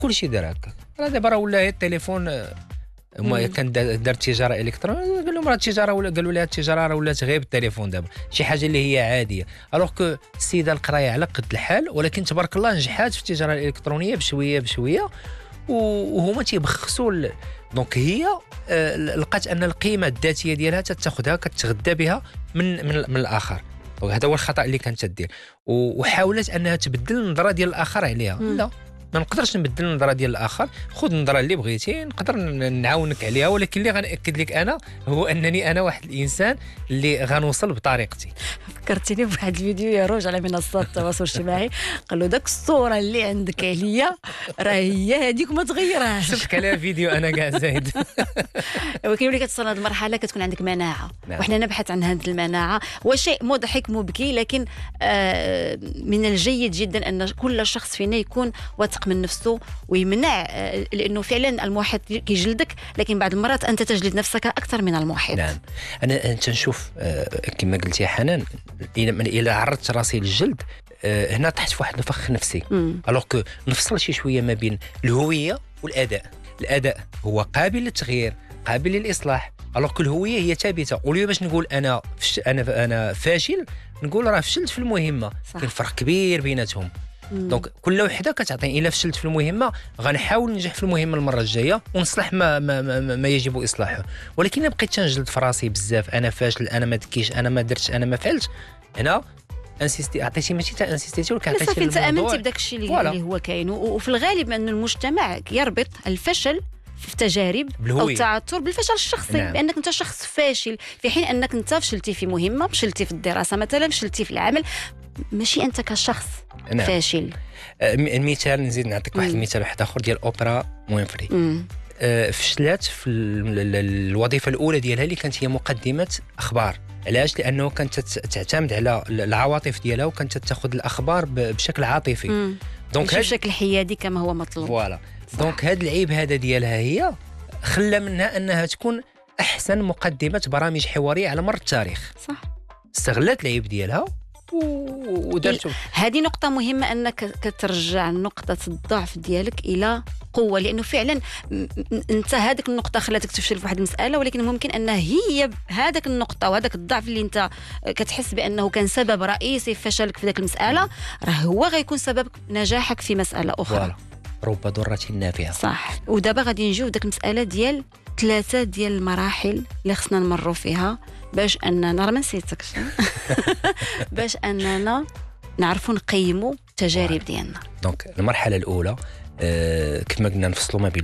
كلشي دار هكا. راه دابا راه ولا التليفون هما كان دار تجاره الكترونيه، قال لهم راه التجاره، ولا قالوا لها التجاره راه ولات غير بالتليفون دابا، شي حاجه اللي هي عاديه. الوغ كو السيده القرايه على قد الحال، ولكن تبارك الله نجحات في التجاره الالكترونيه بشويه بشويه، وهما تيبخسوا. دونك هي لقات ان القيمه الذاتيه ديالها تاخذها كتغذى بها من الاخر. وهذا هو الخطا اللي كانت تدير، وحاولت انها تبدل النظره ديال الاخر عليها. لا، ما نقدرش نبدل النظره ديال الاخر. خذ النظره اللي بغيتي، نقدر نعاونك عليها، ولكن اللي غنأكد لك انا هو انني انا واحد الانسان اللي غنوصل بطريقتي. فكرتيني بواحد الفيديو يا روج على منصات التواصل الاجتماعي، قال له داك الصوره اللي عندك عليا راه هي هذيك وما تغيرهاش. شفت عليها فيديو انا كاع زايد. ولكن ملي كتصل هذه المرحله كتكون عندك مناعه. نعم. وحنا نبحث عن هذه المناعه، هو شيء مضحك مبكي، لكن من الجيد جدا ان كل شخص فينا يكون واثق من نفسه ويمنع، لانه فعلا المحيط كيجلدك، لكن بعض المرات انت تجلد نفسك اكثر من المحيط. نعم. انا تنشوف كما قلت يا حنان، الى عرضت راسي للجلد هنا طحت في واحد الفخ نفسي. الوغ كو نفصل شي شويه ما بين الهويه والاداء. الاداء هو قابل للتغيير، قابل للاصلاح، الوغ كو الهويه هي ثابته. واليوم باش نقول انا فاشل، نقول راه فشلت في المهمه. كاين فرق كبير بيناتهم. دونك كل وحده كتعطيني. الا فشلت في المهمه غنحاول ننجح في المهمه المره الجايه ونصلح ما يجب اصلاحه. ولكن بقيت تنجلد في راسي بزاف، انا فاشل، انا ما ذكيش، انا ما درتش، انا ما فعلتش. هنا انسيستي، عطيتي ماشي تاع انسيستيتي، ولكن عطيتي صافي انت امنتي بداك الشيء اللي هو كاين. وفي الغالب ان المجتمع يربط الفشل في التجارب او التعثر بالفشل الشخصي. نعم. بانك انت شخص فاشل، في حين انك انت فشلتي في مهمه، فشلتي في الدراسه مثلا، فشلتي في العمل، ماشي انت كشخص. نعم. فاشل. المثال نزيد نعطيك واحد المثال واحد اخر ديال اوبرا وينفري. فشلات في الوظيفه الاولى ديالها اللي كانت هي مقدمه اخبار. علاش؟ لانه كانت تعتمد على العواطف ديالها، وكانت تاخذ الاخبار بشكل عاطفي. دونك بشكل حيادي كما هو مطلوب. فوالا. دونك هذا العيب هذا ديالها هي خلى منها انها تكون احسن مقدمه برامج حواريه على مر التاريخ. صح. استغلت العيب ديالها ودرته. هذه نقطة مهمة، أنك كترجع نقطة الضعف ديالك إلى قوة، لأنه فعلا أنت هذيك النقطة خلاتك تفشل في واحد المسألة، ولكن ممكن أن هي هذاك النقطة وهذاك الضعف اللي أنت كتحس بأنه كان سبب رئيسي في فشلك في ذاك المسألة، راه هو غيكون سبب نجاحك في مسألة أخرى. رب ضرة نافعة. صح. ودابا غادي نجيو ذاك المسألة ديال 3 ديال المراحل اللي خصنا نمروا فيها باش اننا راه ما نسيتكش باش اننا نعرفوا نقيموا التجارب ديالنا. دونك المرحله الاولى كما قلنا نفصلوا ما بين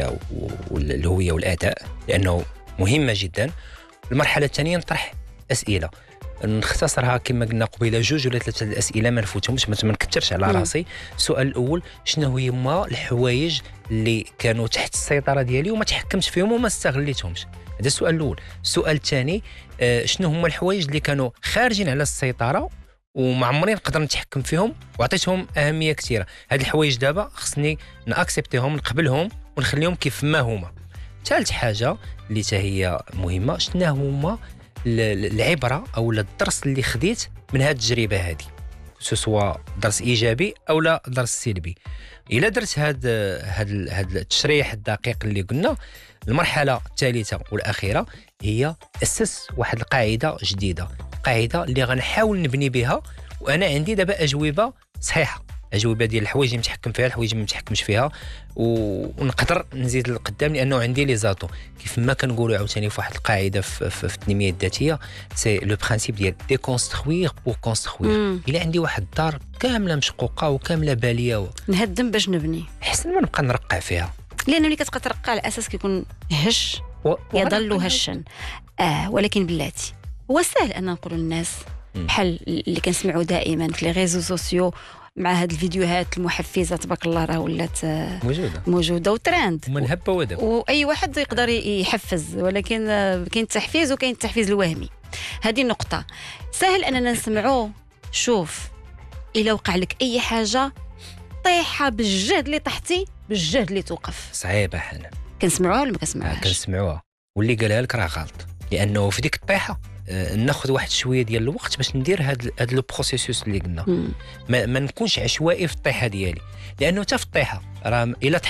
الهويه والاداء، لانه مهمه جدا. المرحله الثانيه نطرح اسئله، نختصرها كما قلنا قبيله 2 ولا 3 الاسئله، ما نفوتهمش، ما نكثرش على راسي. السؤال الاول: شنو هما الحوايج اللي كانوا تحت السيطره ديالي وما تحكمتش فيهم وما استغليتهمش؟ هذا السؤال الاول. السؤال الثاني: شنو هما الحوايج اللي كانوا خارجين على السيطره وما عمري نقدر نتحكم فيهم وعطيتهم اهميه كثيره؟ هاد الحوايج دابا خصني ناكسبتيهم، نقبلهم ونخليهم كيف ما هما. ثالث حاجه اللي هي مهمه: شنو هما العبره او الدرس اللي خديت من هذه التجربه هذه، سواء درس ايجابي او لا درس سلبي. الا درت هذا التشريح الدقيق اللي قلنا، المرحله الثالثه والاخيره هي اسس واحد القاعده جديده، قاعده اللي غنحاول نبني بها. وانا عندي دابا اجوبه صحيحه، اجوبه ديال الحوايج اللي متحكم فيها، الحوايج اللي ما متحكمش فيها، ونقدر نزيد لقدام لانه عندي لي زاتو. كيف ما كنقولوا عاوتاني في واحد القاعده في التنميه الذاتيه، سي لو برينسيپ ديال ديكونستروير بور كونستروير. الا عندي واحد الدار كامله مشقوقه وكامله باليه نهدم باش نبني، احسن ما نبقى نرقع فيها، لانه ملي كتبقى ترقع على اساس كيكون هش يظل هشا. ولكن بلاتي هو سهل ان نقولوا للناس بحال اللي كنسمعوا دائما في لي ريزو سوسيو مع هاد الفيديوهات المحفزه تبارك الله راه ولات موجوده وترند ومن هبه ودب، واي واحد يقدر يحفز، ولكن كاين التحفيز وكاين التحفيز الوهمي. هذه النقطه سهل اننا نسمعوه. شوف، الا وقع لك اي حاجه طيحه بالجهد اللي طحتي بالجهد اللي توقف. صعيبه حنا كنسمعوها ولا ما كنسمعوهاش؟ كنسمعوها، واللي قالها لك راه غلط، لانه في ديك الطيحه ناخذ واحد شويه ديال الوقت باش ندير هاد لو بروسيسوس اللي قلنا. ما نكونش عشوائي في الطيحه ديالي، لانه حتى في الطيحه راه الا